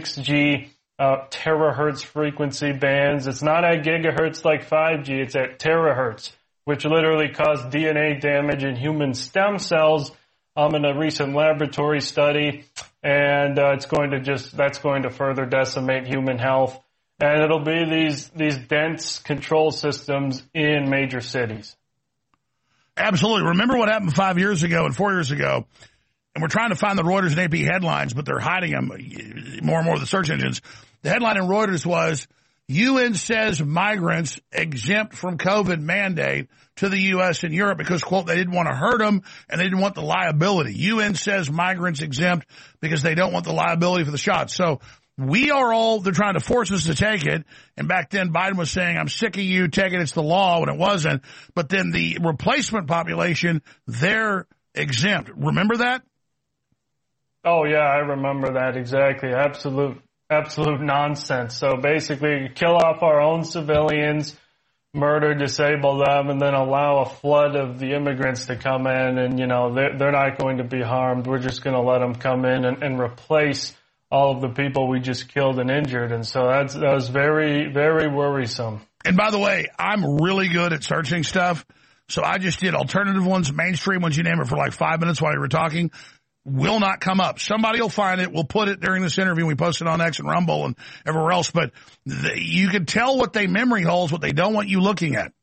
6G terahertz frequency bands. It's not at gigahertz like 5G. It's at terahertz, which literally caused DNA damage in human stem cells in a recent laboratory study. And that's going to further decimate human health. And it'll be these dense control systems in major cities. Absolutely. Remember what happened 5 years ago and 4 years ago? And we're trying to find the Reuters and AP headlines, but they're hiding them more and more with the search engines. The headline in Reuters was, UN says migrants exempt from COVID mandate to the U.S. and Europe because, quote, they didn't want to hurt them and they didn't want the liability. UN says migrants exempt because they don't want the liability for the shots. So they're trying to force us to take it. And back then Biden was saying, I'm sick of you taking it's the law when it wasn't. But then the replacement population, they're exempt. Remember that? Oh, yeah, I remember that exactly. Absolute nonsense. So basically, kill off our own civilians, murder, disable them, and then allow a flood of the immigrants to come in. And, they're not going to be harmed. We're just going to let them come in and replace all of the people we just killed and injured. And so that was very, very worrisome. And by the way, I'm really good at searching stuff. So I just did alternative ones, mainstream ones, you name it, for like 5 minutes while you were talking. Will not come up. Somebody will find it. We'll put it during this interview. We post it on X and Rumble and everywhere else. But you can tell what they memory holes, what they don't want you looking at.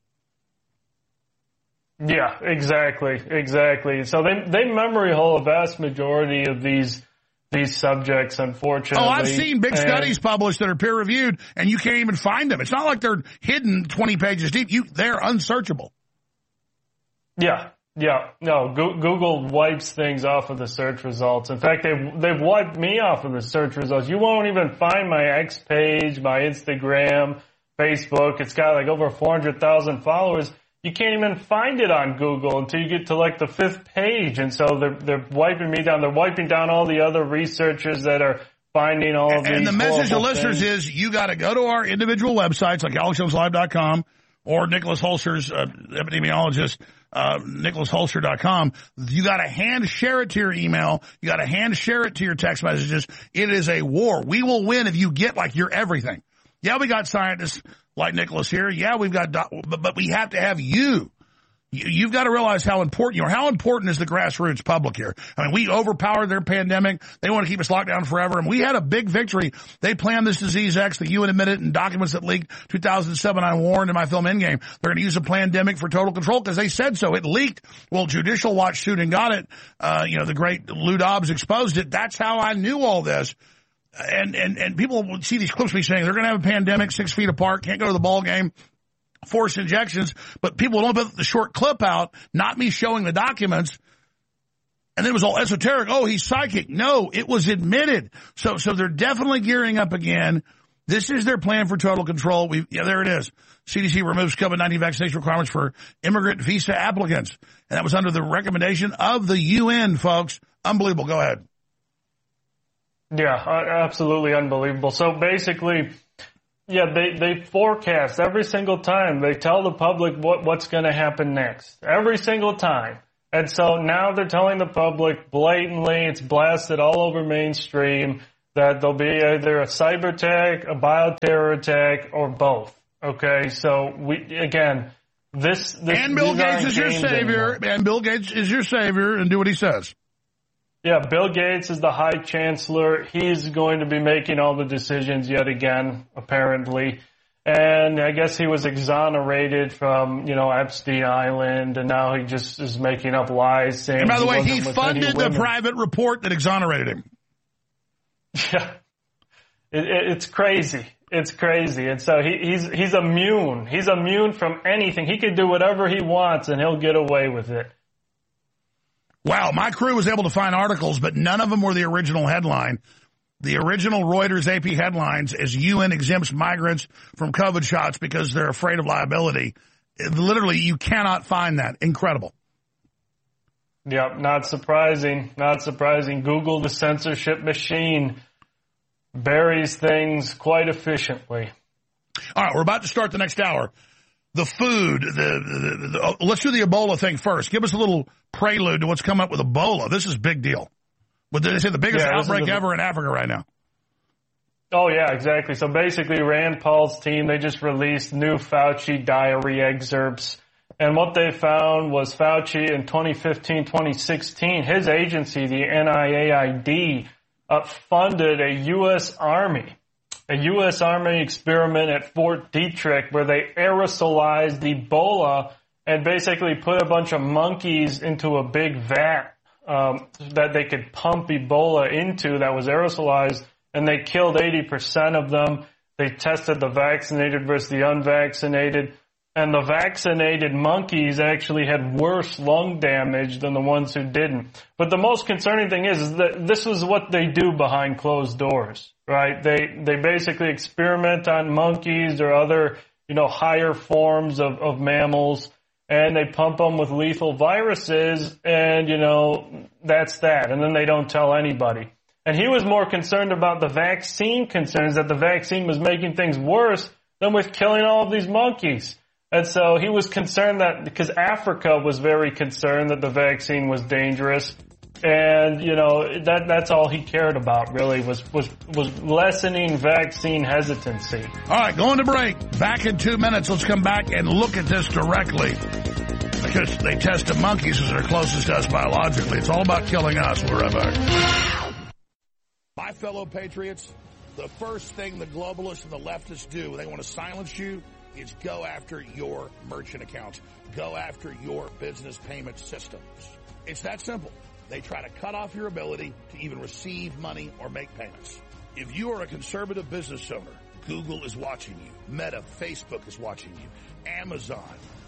Yeah, exactly. So they memory hole a vast majority of these subjects, unfortunately. Oh, I've seen big studies published that are peer reviewed, and you can't even find them. It's not like they're hidden 20 pages deep. They're unsearchable. Yeah. No, Google wipes things off of the search results. In fact, they've wiped me off of the search results. You won't even find my X page, my Instagram, Facebook. It's got like over 400,000 followers. You can't even find it on Google until you get to like the 5th page. And so they're wiping me down. They're wiping down all the other researchers that are finding all of these. And the message to listeners is you got to go to our individual websites like AlexJonesLive.com or Nicholas Holster's epidemiologist, NicholasHolster.com. You got to hand share it to your email. You got to hand share it to your text messages. It is a war. We will win if you get like your everything. Yeah, we got scientists like Nicholas here. Yeah, we've got, but we have to have you. You've got to realize how important you are. How important is the grassroots public here? I mean, we overpowered their pandemic. They want to keep us locked down forever. And we had a big victory. They planned this disease X. The UN admitted in documents that leaked 2007. I warned in my film Endgame. They're going to use a pandemic for total control because they said so. It leaked. Well, Judicial Watch sued and got it. The great Lou Dobbs exposed it. That's how I knew all this. And people will see these clips me saying they're going to have a pandemic 6 feet apart, can't go to the ball game, forced injections, but people don't put the short clip out, not me showing the documents. And then it was all esoteric. Oh, he's psychic. No, it was admitted. So they're definitely gearing up again. This is their plan for total control. There it is. CDC removes COVID-19 vaccination requirements for immigrant visa applicants. And that was under the recommendation of the UN, folks. Unbelievable. Go ahead. Yeah, absolutely unbelievable. So basically, yeah, they forecast every single time. They tell the public what's going to happen next every single time. And so now they're telling the public blatantly, it's blasted all over mainstream, that there'll be either a cyber attack, a bioterror attack, or both. Okay, so this and Bill Gates is your savior, and Bill Gates is your savior, and do what he says. Yeah, Bill Gates is the High Chancellor. He's going to be making all the decisions yet again, apparently. And I guess he was exonerated from, Epstein Island, and now he just is making up lies saying. And by the way, he funded the private report that exonerated him. Yeah, it's crazy. It's crazy. And so he's immune. He's immune from anything. He can do whatever he wants, and he'll get away with it. Wow, my crew was able to find articles, but none of them were the original headline. The original Reuters AP headlines is UN exempts migrants from COVID shots because they're afraid of liability. Literally, you cannot find that. Incredible. Yep, not surprising. Not surprising. Google, the censorship machine, buries things quite efficiently. All right, we're about to start the next hour. The food, let's do the Ebola thing first. Give us a little prelude to what's coming up with Ebola. This is a big deal. But they say the biggest outbreak ever in Africa right now. Oh, yeah, exactly. So basically, Rand Paul's team, they just released new Fauci diary excerpts. And what they found was Fauci in 2015, 2016, his agency, the NIAID, funded a U.S. Army experiment at Fort Detrick where they aerosolized Ebola and basically put a bunch of monkeys into a big vat that they could pump Ebola into that was aerosolized, and they killed 80% of them. They tested the vaccinated versus the unvaccinated, and the vaccinated monkeys actually had worse lung damage than the ones who didn't. But the most concerning thing is that this is what they do behind closed doors, right? They basically experiment on monkeys or other, higher forms of mammals, and they pump them with lethal viruses, and, that's that. And then they don't tell anybody. And he was more concerned about the vaccine concerns, that the vaccine was making things worse than with killing all of these monkeys. And so he was concerned that, because Africa was very concerned that the vaccine was dangerous. And, that's all he cared about, really, was lessening vaccine hesitancy. All right, going to break. Back in 2 minutes. Let's come back and look at this directly. Because they tested monkeys as they're closest to us biologically. It's all about killing us. We're right back. My fellow patriots, the first thing the globalists and the leftists do when they want to silence you is go after your merchant accounts. Go after your business payment systems. It's that simple. They try to cut off your ability to even receive money or make payments. If you are a conservative business owner, Google is watching you. Meta, Facebook is watching you. Amazon,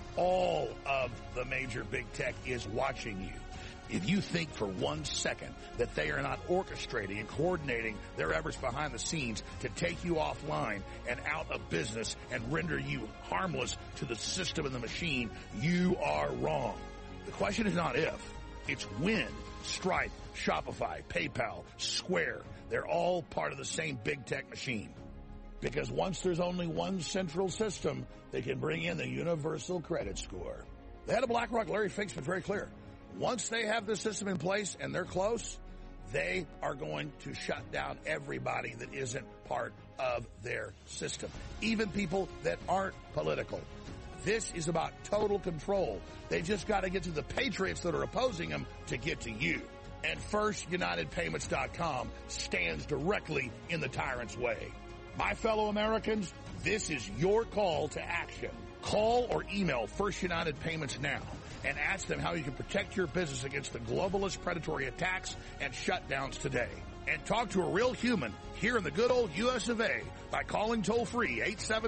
all of the major big tech is watching you. If you think for 1 second that they are not orchestrating and coordinating their efforts behind the scenes to take you offline and out of business and render you harmless to the system and the machine, you are wrong. The question is not if, it's when. Stripe, Shopify, PayPal, Square, they're all part of the same big tech machine. Because once there's only one central system, they can bring in the universal credit score. The head of BlackRock, Larry Fink's been very clear. Once they have the system in place and they're close, they are going to shut down everybody that isn't part of their system, even people that aren't political. This is about total control. They just got to get to the patriots that are opposing them to get to you. And FirstUnitedPayments.com stands directly in the tyrant's way. My fellow Americans, this is your call to action. Call or email First United Payments now and ask them how you can protect your business against the globalist predatory attacks and shutdowns today. And talk to a real human here in the good old US of A by calling toll-free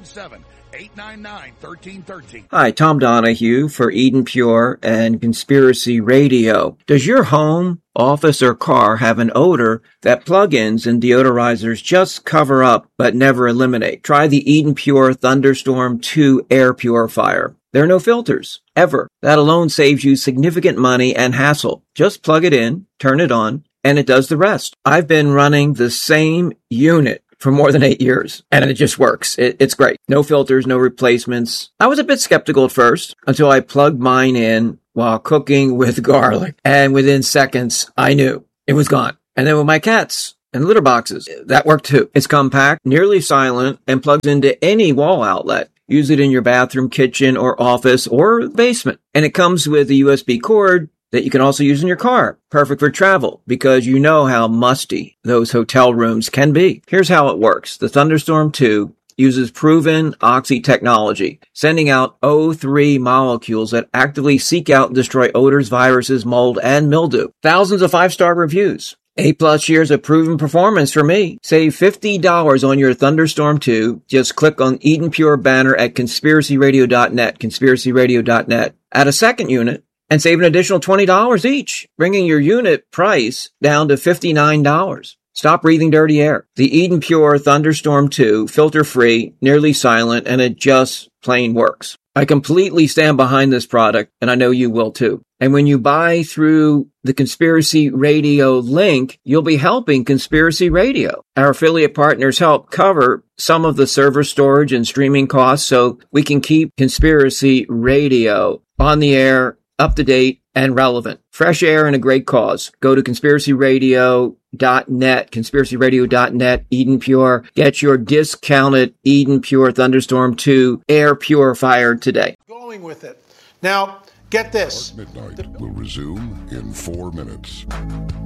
877-899-1313. Hi, Tom Donahue for Eden Pure and Conspiracy Radio. Does your home, office, or car have an odor that plug-ins and deodorizers just cover up but never eliminate? Try the Eden Pure Thunderstorm 2 air purifier. There are no filters, ever. That alone saves you significant money and hassle. Just plug it in, turn it on, and it does the rest. I've been running the same unit for more than 8 years, and it just works. It's great. No filters, no replacements. I was a bit skeptical at first until I plugged mine in while cooking with garlic, and within seconds, I knew it was gone. And then with my cats and litter boxes, that worked too. It's compact, nearly silent, and plugs into any wall outlet. Use it in your bathroom, kitchen, or office, or basement. And it comes with a USB cord that you can also use in your car. Perfect for travel, because you know how musty those hotel rooms can be. Here's how it works. The Thunderstorm 2 uses proven oxy technology, sending out O3 molecules that actively seek out and destroy odors, viruses, mold, and mildew. Thousands of 5-star reviews. 8+ years of proven performance for me. Save $50 on your Thunderstorm 2. Just click on Eden Pure banner at conspiracyradio.net, conspiracyradio.net. Add a second unit and save an additional $20 each, bringing your unit price down to $59. Stop breathing dirty air. The Eden Pure Thunderstorm 2, filter-free, nearly silent, and it just plain works. I completely stand behind this product, and I know you will too. And when you buy through the Conspiracy Radio link, you'll be helping Conspiracy Radio. Our affiliate partners help cover some of the server storage and streaming costs so we can keep Conspiracy Radio on the air, up to date, and relevant. Fresh air and a great cause. Go to conspiracyradio.net, conspiracyradio.net, Eden Pure. Get your discounted Eden Pure Thunderstorm 2 air purifier today. Going with it. Now, get this. Midnight will resume in 4 minutes.